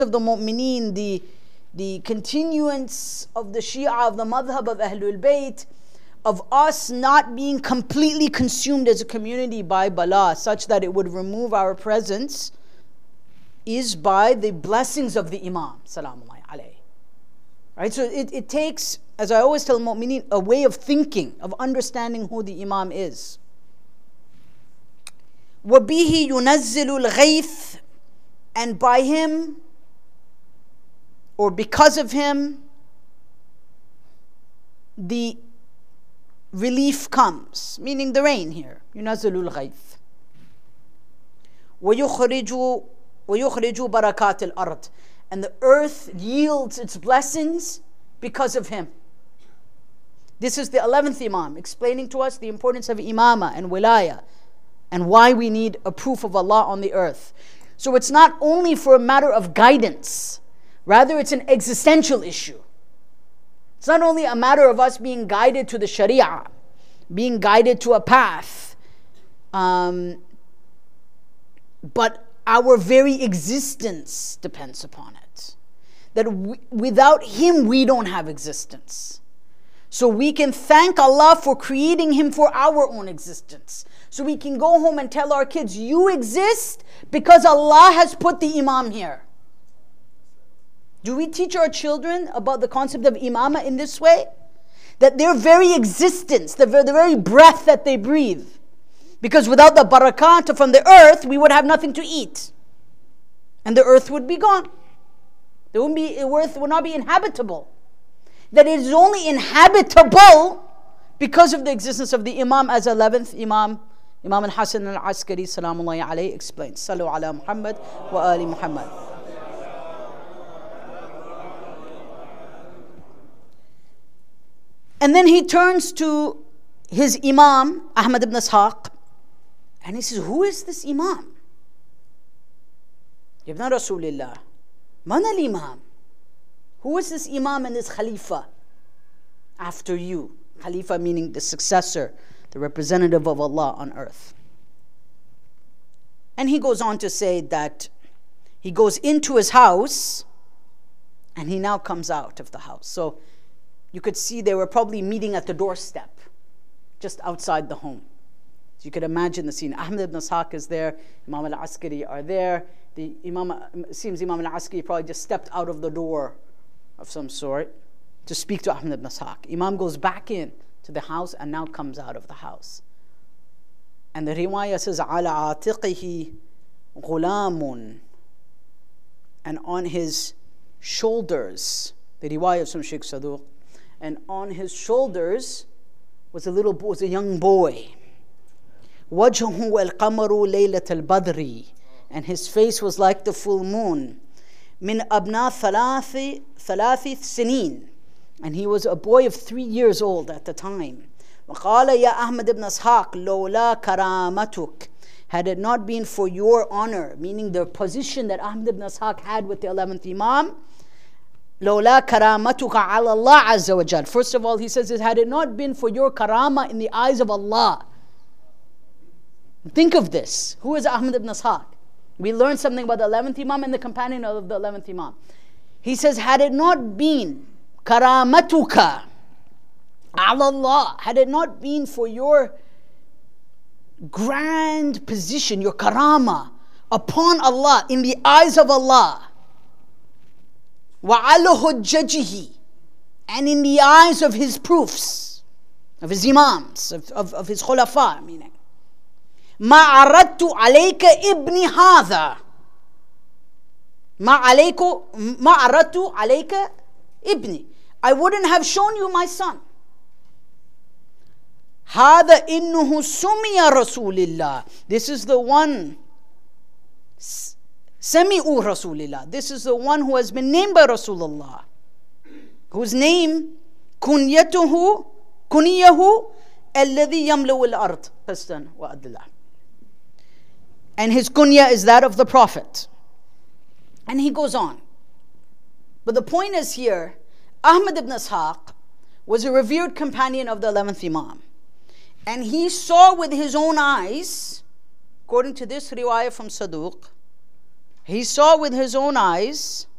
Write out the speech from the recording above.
of the mu'mineen, the continuance of the Shia, of the madhab of Ahlul Bayt, of us not being completely consumed as a community by bala, such that it would remove our presence, is by the blessings of the Imam, salamullahi alayhi. Right? So it takes, as I always tell mu'mineen, a way of thinking, of understanding who the Imam is. وَبِهِ يُنَزِّلُ الْغَيْثِ, and by him, or because of him, the relief comes, meaning the rain here. يُنَزِّلُ الْغَيْثِ وَيُخْرِجُ بَرَكَاتِ الْأَرْضِ, and the earth yields its blessings because of him. This is the 11th Imam, explaining to us the importance of imama and wilaya, and why we need a proof of Allah on the earth. So it's not only for a matter of guidance, rather it's an existential issue. It's not only a matter of us being guided to the Sharia, being guided to a path, but our very existence depends upon it. That without him we don't have existence. So we can thank Allah for creating him for our own existence. So we can go home and tell our kids, you exist because Allah has put the Imam here. Do we teach our children about the concept of imama in this way? That their very existence, the very breath that they breathe. Because without the barakat from the earth, we would have nothing to eat. And the earth would be gone. The earth would not be inhabitable. That it is only inhabitable because of the existence of the Imam, as 11th Imam al-Hasan al-Askari, salamullahi alayhi, explains. Sallu ala Muhammad wa ali Muhammad. And then he turns to his Imam, Ahmad ibn Ishaq, and he says, who is this Imam? Ibn Rasulillah, man al-Imam? Who is this Imam and this Khalifa after you? Khalifa meaning the successor, the representative of Allah on earth. And he goes on to say that he goes into his house and he now comes out of the house. So you could see they were probably meeting at the doorstep, just outside the home. So you could imagine the scene. Ahmad ibn Ishaq is there, Imam al-Askari are there. It seems Imam al-Askari probably just stepped out of the door of some sort to speak to Ahmad ibn Ishaq. Imam goes back in to the house and now comes out of the house. And the riwayah says, عَلَى عَاتِقِهِ غُلَامٌ, and on his shoulders, the riwayah of some Shaykh Saduq, and on his shoulders was a young boy. وَجْهُهُ الْقَمَرُ لَيْلَةَ الْبَدْرِ, and his face was like the full moon. مِنْ أَبْنَى ثَلَاثِ سِنِينَ, and he was a boy of 3 years old at the time. وَقَالَ يَا أَحْمَدْ ibn Ishaq لَوْلَا كَرَامَتُكَ, had it not been for your honor, meaning the position that Ahmad ibn Ishaq had with the 11th Imam, لَوْلَا كَرَامَتُكَ عَلَى اللَّهِ عَزَّ وَجَلَّ. First of all, he says, had it not been for your karama in the eyes of Allah. Think of this. Who is Ahmad ibn Ishaq? We learned something about the 11th Imam and the companion of the 11th Imam. He says, had it not been karamatuka ala Allah, had it not been for your grand position, your karama upon Allah, in the eyes of Allah, wa ala hujjajihi, and in the eyes of his proofs, of his imams, of his khulafa, meaning, ما عرضت عليك ابني هذا ما عرضت عليك ابني, I wouldn't have shown you my son. هذا إنه سمي رسول الله, this is the one, سمعوا رسول الله, this is the one who has been named by Rasulullah, whose name كنيته الذي يملأ الأرض قسطا وعدلا, and his kunya is that of the Prophet. And he goes on. But the point is here, Ahmad ibn Ishaq was a revered companion of the 11th Imam. And he saw with his own eyes, according to this riwayah from Saduq, he saw with his own eyes